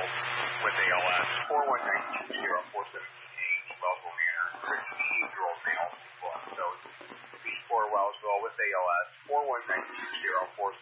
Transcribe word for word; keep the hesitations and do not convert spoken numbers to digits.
with A L S. four one nine two zero four seven eight, Wellsville Manor. sixty-eight-year-old male. So it's Beach four Wellsville with A L S. four one nine two zero four